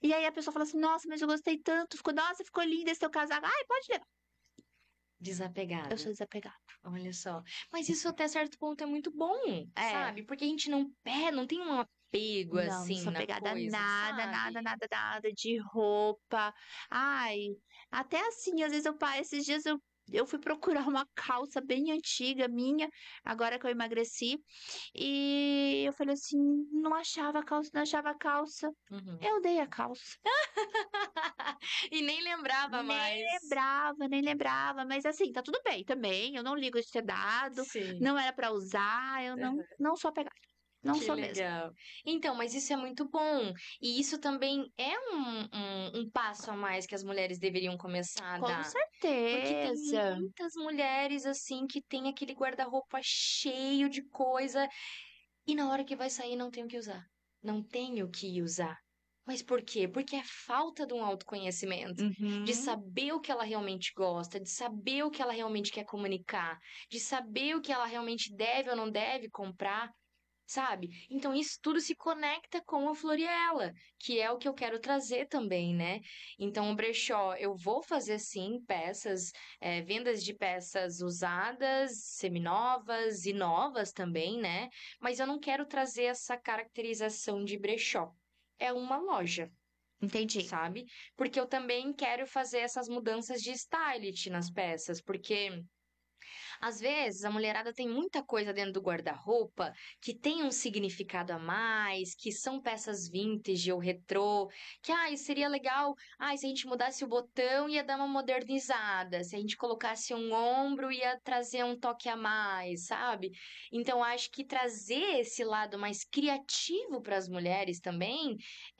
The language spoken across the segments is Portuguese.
E aí a pessoa fala assim, nossa, mas eu gostei tanto, nossa, ficou lindo esse teu casaco. Ai, pode levar. Eu Desapegada. sou desapegada. Olha só. Mas isso até certo ponto é muito bom, É, sabe? Porque a gente não tem um apego não assim sou na apegada a coisa, nada, nada, sabe? nada, nada de roupa. Ai, até assim, às vezes esses dias eu fui procurar uma calça bem antiga minha, agora que eu emagreci, e eu falei assim, não achava a calça, não achava a calça. Uhum. Eu dei a calça. E nem lembrava mais. Nem lembrava, mas assim, tá tudo bem também. Eu não ligo de ter dado, Sim. não era pra usar, eu não sou apegada. Não Que sou mesmo. legal. Então, mas isso é muito bom. E isso também é um passo a mais que as mulheres deveriam começar a Com dar. Porque tem certeza. muitas mulheres, assim, que tem aquele guarda-roupa cheio de coisa e na hora que vai sair não tem o que usar. Não tem o que usar. Mas por quê? Porque é falta de um autoconhecimento, de Uhum. saber o que ela realmente gosta, de saber o que ela realmente quer comunicar, de saber o que ela realmente deve ou não deve comprar. Sabe? Então isso tudo se conecta com a Floriela, que é o que eu quero trazer também, né? Então o brechó, eu vou fazer sim peças, vendas de peças usadas, seminovas e novas também, né? Mas eu não quero trazer essa caracterização de brechó. É uma loja, Entendi. sabe? Porque eu também quero fazer essas mudanças de styling nas peças, porque às vezes, a mulherada tem muita coisa dentro do guarda-roupa que tem um significado a mais, que são peças vintage ou retrô, que, seria legal, se a gente mudasse o botão ia dar uma modernizada, se a gente colocasse um ombro ia trazer um toque a mais, sabe? Então, acho que trazer esse lado mais criativo para as mulheres também,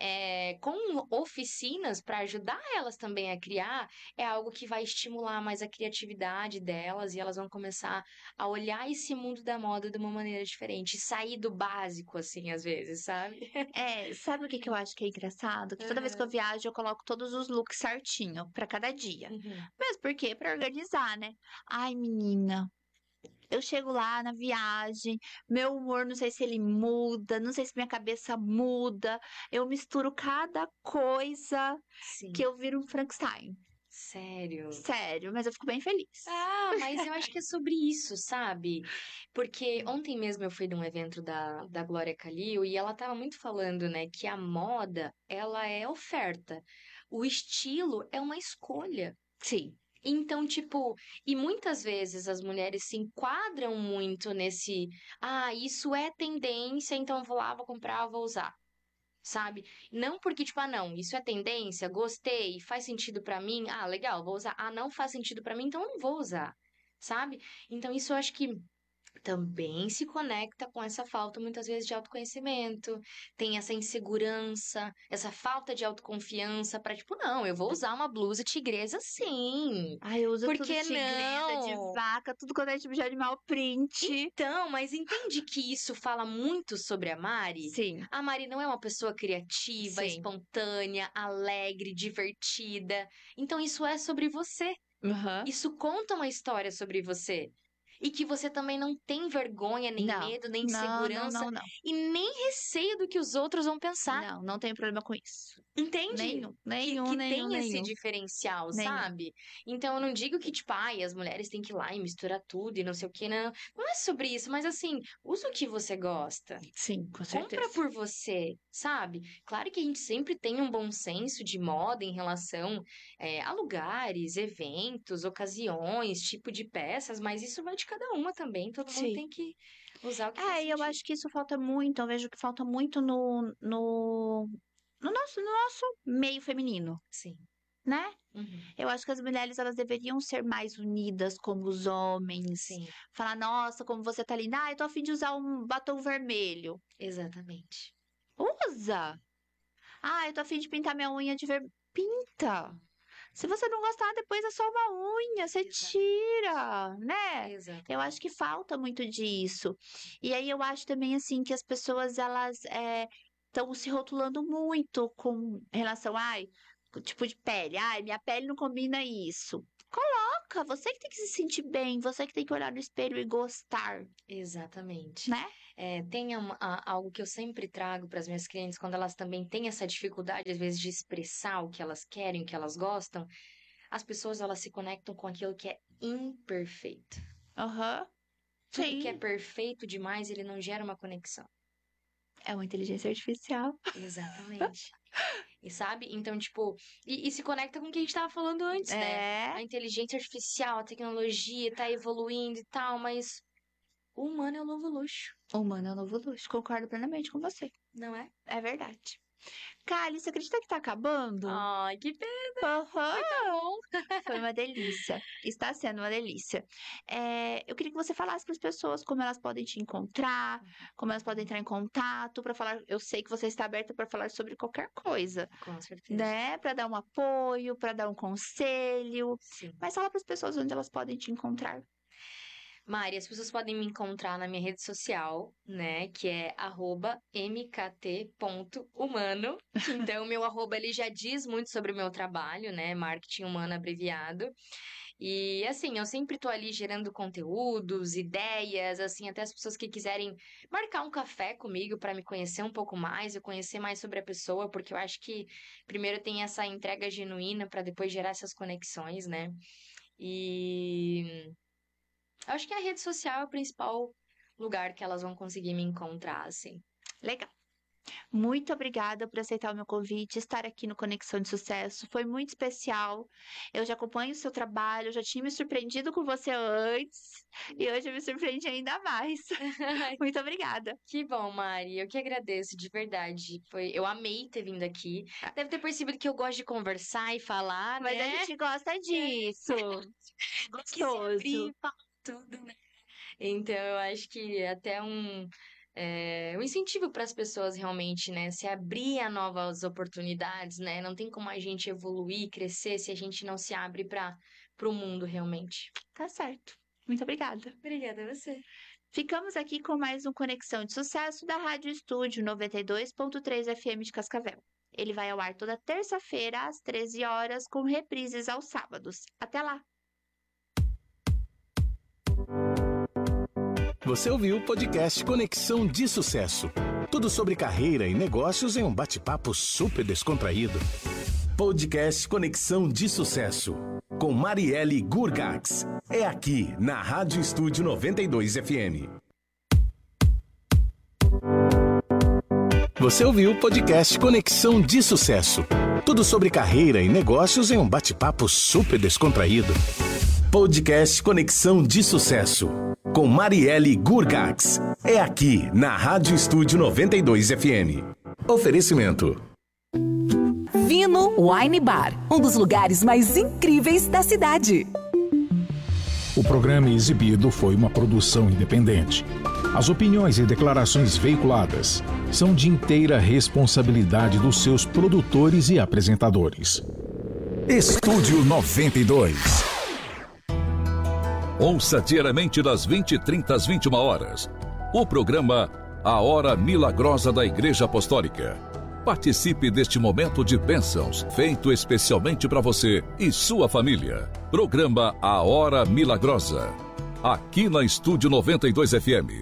com oficinas para ajudar elas também a criar, é algo que vai estimular mais a criatividade delas e elas vão começar a olhar esse mundo da moda de uma maneira diferente, sair do básico, assim, às vezes, sabe? É, sabe o que que eu acho que é engraçado? Que toda vez que eu Aham. viajo, eu coloco todos os looks certinho pra cada dia. Uhum. Mesmo porque pra organizar, né? Ai, menina, eu chego lá na viagem, meu humor, não sei se ele muda, não sei se minha cabeça muda. Eu misturo cada coisa que Sim, eu viro um Frankenstein. sério. Sério, mas eu fico bem feliz. Mas eu acho que é sobre isso, sabe? Porque ontem mesmo eu fui num evento da Glória Calil e ela tava muito falando, né, que a moda, ela é oferta. O estilo é uma escolha. Sim. Então, tipo, e muitas vezes as mulheres se enquadram muito nesse, isso é tendência, então eu vou lá, vou comprar, vou usar, sabe? Não porque, tipo, não, isso é tendência, gostei, faz sentido pra mim, legal, vou usar. Não faz sentido pra mim, então eu não vou usar, sabe? Então, isso eu acho que também se conecta com essa falta, muitas vezes, de autoconhecimento, tem essa insegurança, essa falta de autoconfiança para, tipo, não, eu vou usar uma blusa tigresa sim. Ai, eu uso Por tudo que tigresa, de não? vaca, tudo quando é tipo de animal print. Então, mas entende que isso fala muito sobre a Mari? Sim, A Mari não é uma pessoa criativa, sim. espontânea, alegre, divertida. Então, isso é sobre você. Aham. Isso conta uma história sobre você. E que você também não tem vergonha, nem Não, medo, nem não, não, insegurança não, não. e nem receio do que os outros vão pensar. Não, não tenho problema com isso. Entende? Nenhum, Que, nenhum, que nenhum, tem esse nenhum, diferencial, nenhum. sabe? Então eu não digo que, tipo, as mulheres têm que ir lá e misturar tudo e não sei o que, não. Não é sobre isso, mas assim, usa o que você gosta. Sim, com Compra certeza. por você, sabe? Claro que a gente sempre tem um bom senso de moda em relação a lugares, eventos, ocasiões, tipo de peças, mas isso vai de cada uma também. Todo mundo Sim. tem que usar o que faz É, e eu sentido. acho que isso falta muito, eu vejo que falta muito no nosso meio feminino, Sim. né? Uhum. Eu acho que as mulheres elas deveriam ser mais unidas como os homens. Sim, Falar, nossa, como você tá linda. Ah, eu tô a fim de usar um batom vermelho. exatamente. Usa! Ah, eu tô a fim de pintar minha unha de vermelho. Pinta! Se você não gostar, depois é só uma unha, você Exatamente. tira, né? Eu acho que Exatamente. falta muito disso. E aí eu acho também assim que as pessoas elas estão se rotulando muito com relação ai, tipo de pele. Ai, minha pele não combina isso. Coloca, você que tem que se sentir bem, você que tem que olhar no espelho e gostar, Exatamente. né? algo que eu sempre trago para as minhas clientes, quando elas também têm essa dificuldade, às vezes, de expressar o que elas querem, o que elas gostam, as pessoas, elas se conectam com aquilo que é imperfeito. Aham. Tudo que é Sim. perfeito demais, ele não gera uma conexão. É uma inteligência artificial. Exatamente. E sabe? Então, tipo, e se conecta com o que a gente tava falando antes, né? A inteligência artificial, a tecnologia tá evoluindo e tal, mas o humano é o novo luxo, O humano é o novo luxo. Concordo plenamente com você. não é? É verdade. Kali, você acredita que tá acabando? Ai, que pena. Aham. Bom. Foi uma delícia. Está sendo uma delícia. Eu queria que você falasse para as pessoas como elas podem te encontrar, como elas podem entrar em contato para falar. Eu sei que você está aberta para falar sobre qualquer coisa, Com certeza. né? Para dar um apoio, para dar um conselho. Sim. Mas fala para as pessoas onde elas podem te encontrar. Mari, as pessoas podem me encontrar na minha rede social, né? Que é @mkt.humano. Então, meu arroba, ele já diz muito sobre o meu trabalho, né? Marketing humano abreviado. E, assim, eu sempre tô ali gerando conteúdos, ideias, assim, até as pessoas que quiserem marcar um café comigo para me conhecer um pouco mais, eu conhecer mais sobre a pessoa, porque eu acho que primeiro tem essa entrega genuína para depois gerar essas conexões, né? E acho que a rede social é o principal lugar que elas vão conseguir me encontrar, assim. Legal. Muito obrigada por aceitar o meu convite, estar aqui no Conexão de Sucesso. Foi muito especial. Eu já acompanho o seu trabalho, eu já tinha me surpreendido com você antes e hoje eu me surpreendi ainda mais. Muito obrigada. Que bom, Mari. Eu que agradeço, de verdade. Eu amei ter vindo aqui. Deve ter percebido que eu gosto de conversar e falar, Mas né? a gente gosta disso. Que se abrir, Gostoso. falar tudo, né? Então, eu acho que é até um incentivo para as pessoas realmente, né? Se abrir a novas oportunidades, né? Não tem como a gente evoluir, crescer, se a gente não se abre para o mundo realmente. Tá certo. Muito obrigada. Obrigada a você. Ficamos aqui com mais um Conexão de Sucesso da Rádio Estúdio 92.3 FM de Cascavel. Ele vai ao ar toda terça-feira às 13 horas, com reprises aos sábados. Até lá! Você ouviu o podcast Conexão de Sucesso. Tudo sobre carreira e negócios em um bate-papo super descontraído. Podcast Conexão de Sucesso, com Marielle Gurgax. É aqui, na Rádio Estúdio 92 FM. Você ouviu o podcast Conexão de Sucesso. Tudo sobre carreira e negócios em um bate-papo super descontraído. Podcast Conexão de Sucesso, com Marielle Gurgax. É aqui, na Rádio Estúdio 92 FM. Oferecimento. Vino Wine Bar, um dos lugares mais incríveis da cidade. O programa exibido foi uma produção independente. As opiniões e declarações veiculadas são de inteira responsabilidade dos seus produtores e apresentadores. Estúdio 92. Ouça diariamente das 20h30 às 21h. O programa A Hora Milagrosa da Igreja Apostólica. Participe deste momento de bênçãos, feito especialmente para você e sua família. Programa A Hora Milagrosa. Aqui na Estúdio 92 FM.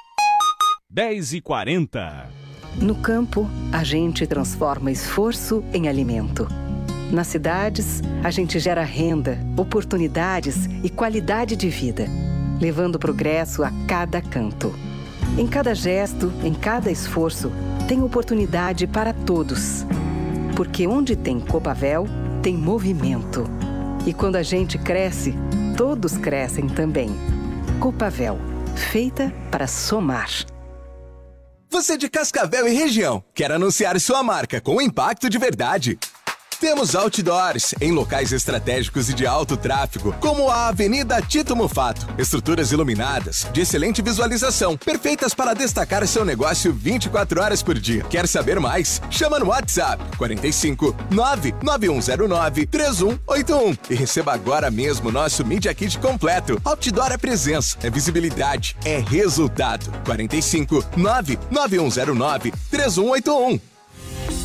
10h40. No campo, a gente transforma esforço em alimento. Nas cidades, a gente gera renda, oportunidades e qualidade de vida, levando progresso a cada canto. Em cada gesto, em cada esforço, tem oportunidade para todos. Porque onde tem Copavel, tem movimento. E quando a gente cresce, todos crescem também. Copavel, feita para somar. Você de Cascavel e região, quer anunciar sua marca com impacto de verdade? Temos outdoors em locais estratégicos e de alto tráfego, como a Avenida Tito Mufato. Estruturas iluminadas, de excelente visualização, perfeitas para destacar seu negócio 24 horas por dia. Quer saber mais? Chama no WhatsApp 45 99109 3181 e receba agora mesmo nosso Media Kit completo. Outdoor é presença, é visibilidade, é resultado. 45 99109 3181.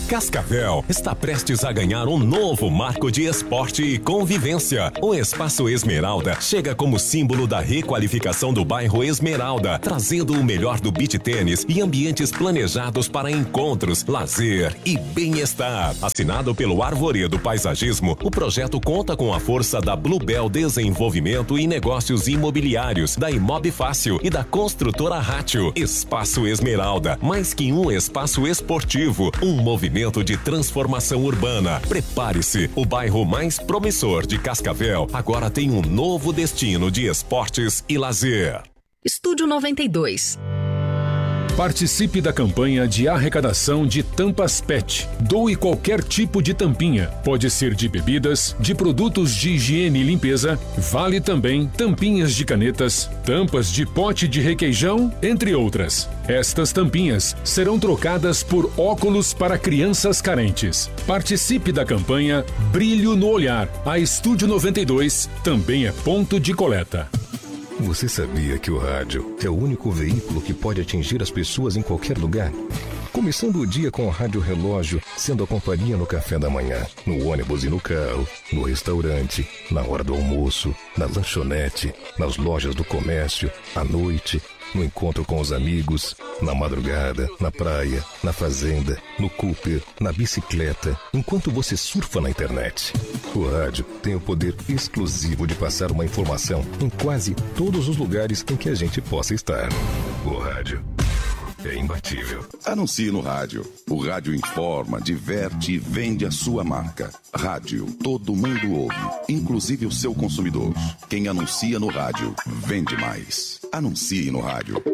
Cascavel está prestes a ganhar um novo marco de esporte e convivência. O Espaço Esmeralda chega como símbolo da requalificação do bairro Esmeralda, trazendo o melhor do beach tênis e ambientes planejados para encontros, lazer e bem-estar. Assinado pelo Arvoredo Paisagismo, o projeto conta com a força da Bluebell Desenvolvimento e Negócios Imobiliários, da Imob Fácil e da construtora Rátio. Espaço Esmeralda, mais que um espaço esportivo, um movimento de transformação urbana. Prepare-se, o bairro mais promissor de Cascavel agora tem um novo destino de esportes e lazer. Estúdio 92. Participe da campanha de arrecadação de tampas PET. Doe qualquer tipo de tampinha. Pode ser de bebidas, de produtos de higiene e limpeza. Vale também tampinhas de canetas, tampas de pote de requeijão, entre outras. Estas tampinhas serão trocadas por óculos para crianças carentes. Participe da campanha Brilho no Olhar. A Estúdio 92 também é ponto de coleta. Você sabia que o rádio é o único veículo que pode atingir as pessoas em qualquer lugar? Começando o dia com o rádio relógio, sendo a companhia no café da manhã, no ônibus e no carro, no restaurante, na hora do almoço, na lanchonete, nas lojas do comércio, à noite, no encontro com os amigos, na madrugada, na praia, na fazenda, no Cooper, na bicicleta, enquanto você surfa na internet. O rádio tem o poder exclusivo de passar uma informação em quase todos os lugares em que a gente possa estar. O rádio é imbatível. Anuncie no rádio. O rádio informa, diverte e vende a sua marca. Rádio, todo mundo ouve, inclusive o seu consumidor. Quem anuncia no rádio, vende mais. Anuncie no rádio.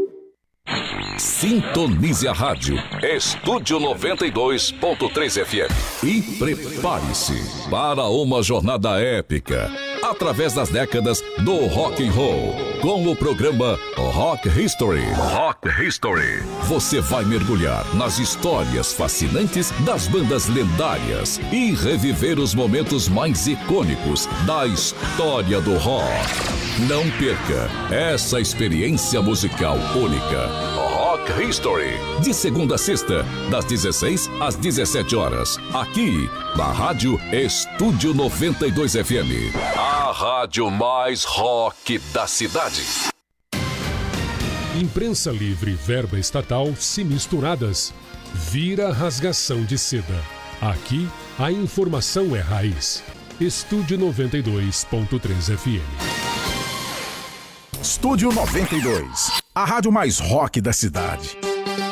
Sintonize a rádio. Estúdio 92.3 FM. E prepare-se para uma jornada épica através das décadas do rock and roll, com o programa Rock History. Rock History. Você vai mergulhar nas histórias fascinantes das bandas lendárias e reviver os momentos mais icônicos da história do rock. Não perca essa experiência musical única. Rock History, de segunda a sexta, das 16 às 17 horas, aqui na Rádio Estúdio 92 FM, a rádio mais rock da cidade. Imprensa livre e verba estatal se misturadas, vira rasgação de seda. Aqui, a informação é raiz. Estúdio 92.3 FM. Estúdio 92, a rádio mais rock da cidade.